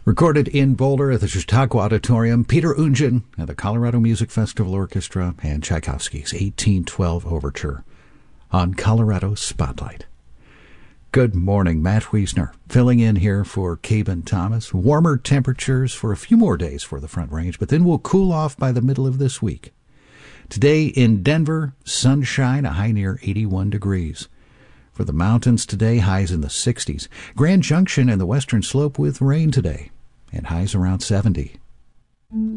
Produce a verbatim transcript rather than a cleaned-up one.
Recorded in Boulder at the Chautauqua Auditorium, Peter Oundjian and the Colorado Music Festival Orchestra and Tchaikovsky's eighteen twelve Overture on Colorado Spotlight. Good morning, Matt Wiesner, filling in here for Caben Thomas. Warmer temperatures for a few more days for the Front Range, but then we'll cool off by the middle of this week. Today in Denver, sunshine, a high near eighty-one degrees. For the mountains today, highs in the sixties. Grand Junction and the Western Slope with rain today, and highs around seventy.